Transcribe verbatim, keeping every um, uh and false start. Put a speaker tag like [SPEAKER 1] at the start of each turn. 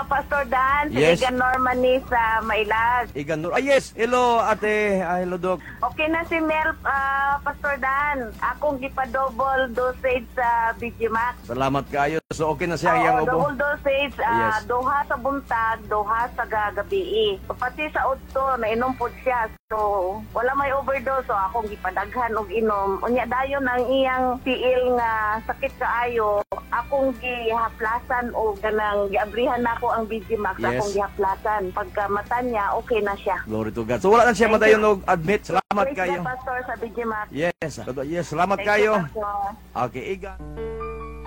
[SPEAKER 1] Pastor Dan. Si
[SPEAKER 2] Yes.
[SPEAKER 1] Igan Normani sa Mailag.
[SPEAKER 2] Igan Nur. Ah, yes. Hello, ate. Ah, hello, Doc.
[SPEAKER 1] Okay na si Mel, ah, Pastor Dan. Akong gipa-double dosage sa B G Max.
[SPEAKER 2] Salamat kayo. So, okay na siya
[SPEAKER 1] Oo,
[SPEAKER 2] iyang ubo?
[SPEAKER 1] double dosage, ah,
[SPEAKER 2] Yes.
[SPEAKER 1] duha sa buntag, duha sa gagabi. Pati sa utto, nainom po siya. So, wala may overdose. So, akong gipadaghan og inom. Unya dayon ang iyang tiil nga sakit kaayo. Akong gihaplasan o ganang giabrihan nako ang B G Max.
[SPEAKER 2] Yes.
[SPEAKER 1] Akong gihaplasan. Pagka mata niya, okay na siya.
[SPEAKER 2] Glory to God. So, wala na siya
[SPEAKER 1] Thank
[SPEAKER 2] madayon
[SPEAKER 1] you.
[SPEAKER 2] og admit. Salamat
[SPEAKER 1] Praise
[SPEAKER 2] kayo.
[SPEAKER 1] God, Pastor, sa B G Max.
[SPEAKER 2] Yes. Yes, salamat
[SPEAKER 1] Thank you,
[SPEAKER 2] kayo.
[SPEAKER 1] Pastor.
[SPEAKER 2] Okay, Igan.